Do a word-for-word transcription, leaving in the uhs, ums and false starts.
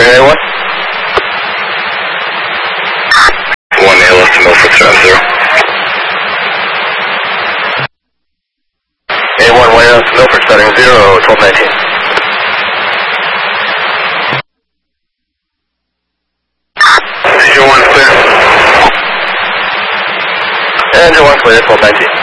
clearing A one. one A left to Milford, seven zero. A one way left to Milford, starting zero, twelve nineteen. Engine one clear. Engine one clear, twelve nineteen.